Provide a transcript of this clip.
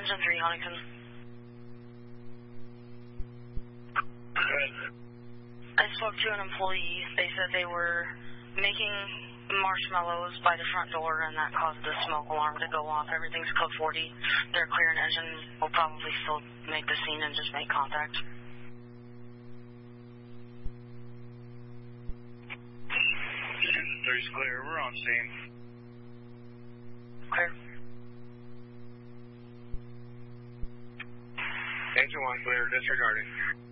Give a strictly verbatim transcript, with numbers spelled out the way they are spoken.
Engine three, Huntington. Good. I spoke to an employee. They said they were making marshmallows by the front door, and that caused the smoke alarm to go off. Everything's code forty. They're clearing engine. We'll probably still make the scene and just make contact. Three's clear. We're on scene. Clear. Engine one clear. Disregarding.